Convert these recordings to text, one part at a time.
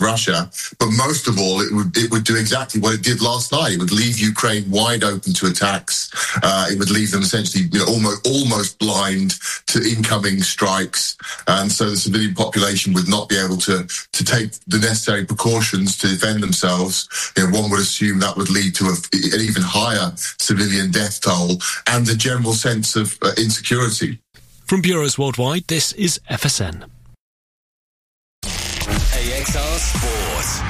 Russia. But most of all, it would do exactly what it did last night. It would leave Ukraine wide open to attacks. It would leave them essentially almost blind to incoming strikes. And so the civilian population would not be able to take the necessary precautions to defend themselves. One would assume that would lead to an even higher civilian death toll and a general sense of insecurity. From bureaus worldwide, this is FSN. AXR Sport.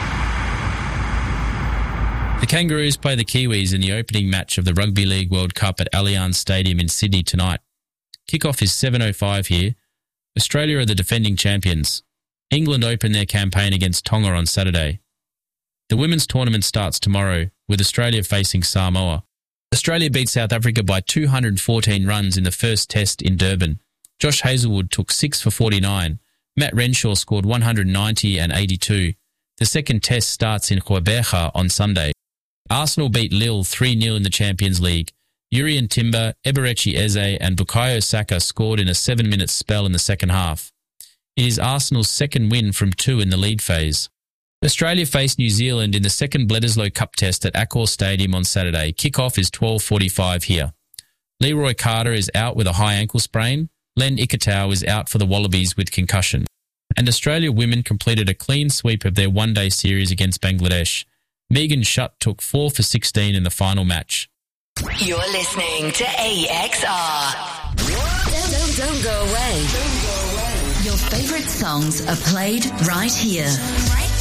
The Kangaroos play the Kiwis in the opening match of the Rugby League World Cup at Allianz Stadium in Sydney tonight. Kickoff is 7:05 here. Australia are the defending champions. England open their campaign against Tonga on Saturday. The women's tournament starts tomorrow, with Australia facing Samoa. Australia beat South Africa by 214 runs in the first test in Durban. Josh Hazlewood took 6 for 49. Matt Renshaw scored 190 and 82. The second test starts in Gqeberha on Sunday. Arsenal beat Lille 3-0 in the Champions League. Jurrien Timber, Eberechi Eze and Bukayo Saka scored in a 7-minute spell in the second half. It is Arsenal's second win from 2 in the lead phase. Australia face New Zealand in the second Bledisloe Cup test at Accor Stadium on Saturday. Kickoff is 12:45 here. Leroy Carter is out with a high ankle sprain. Len Ikitau is out for the Wallabies with concussion. And Australia women completed a clean sweep of their one-day series against Bangladesh. Megan Shutt took 4 for 16 in the final match. You're listening to AXR. Don't go away. Your favourite songs are played right here.